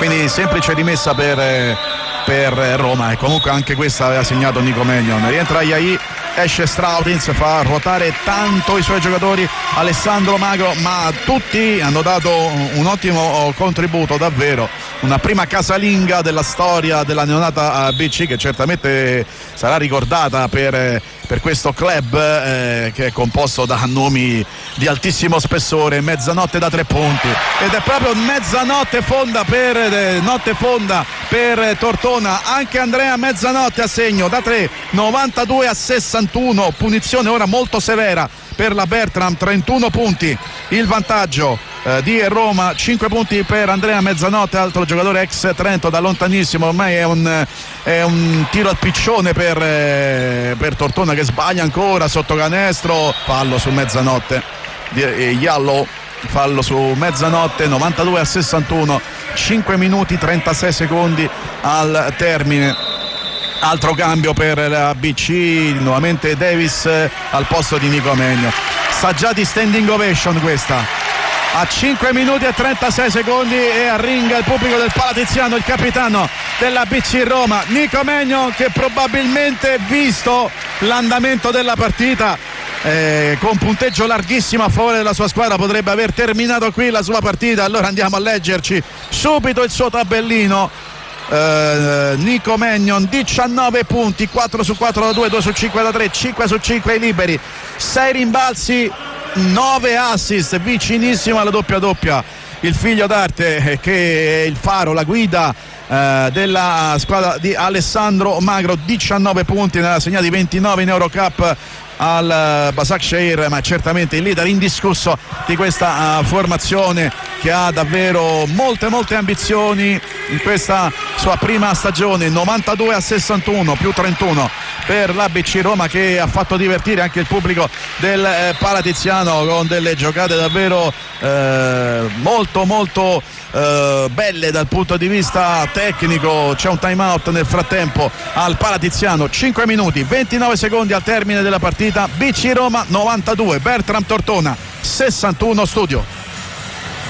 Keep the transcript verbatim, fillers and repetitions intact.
quindi semplice rimessa per, per Roma, e comunque anche questa aveva segnato Nico Magnon. Rientra Yai, esce Strautins, fa ruotare tanto i suoi giocatori Alessandro Magro, ma tutti hanno dato un ottimo contributo, davvero una prima casalinga della storia della neonata B C, che certamente sarà ricordata per, per questo club eh, che è composto da nomi di altissimo spessore. Mezzanotte da tre punti, ed è proprio mezzanotte fonda per eh, notte fonda per Tortona. Anche Andrea Mezzanotte a segno da tre, novantadue a sessantuno, punizione ora molto severa per la Bertram, trentuno punti il vantaggio eh, di Roma, cinque punti per Andrea Mezzanotte, altro giocatore ex Trento da lontanissimo. Ormai è un, è un tiro al piccione per, eh, per Tortona, che sbaglia ancora sotto canestro, fallo su Mezzanotte di eh, Iallo, fallo su Mezzanotte, novantadue a sessantuno, cinque minuti trentasei secondi al termine. Altro cambio per la B C, nuovamente Davis al posto di Nico Magnon. Sta già di standing ovation questa, a cinque minuti e trentasei secondi, e arringa il pubblico del Palatiziano il capitano della B C Roma, Nico Magnon, che probabilmente, visto l'andamento della partita, eh, con punteggio larghissimo a favore della sua squadra, potrebbe aver terminato qui la sua partita. Allora andiamo a leggerci subito il suo tabellino. Uh, Nico Magnon diciannove punti, quattro su quattro da due, due su cinque da tre, cinque su cinque ai liberi, sei rimbalzi, nove assist, vicinissimo alla doppia doppia il figlio d'arte, che è il faro, la guida uh, della squadra di Alessandro Magro. Diciannove punti, ne ha segnati ventinove in Eurocup al Başakşehir, ma certamente il leader indiscusso di questa uh, formazione, che ha davvero molte molte ambizioni in questa sua prima stagione. Novantadue a sessantuno più trentuno per l'A B C Roma, che ha fatto divertire anche il pubblico del eh, Palatiziano con delle giocate davvero eh, molto molto eh, belle dal punto di vista tecnico. C'è un time out nel frattempo al Palatiziano, cinque minuti ventinove secondi al termine della partita. B C Roma novantadue, Bertram Tortona sessantuno. Studio.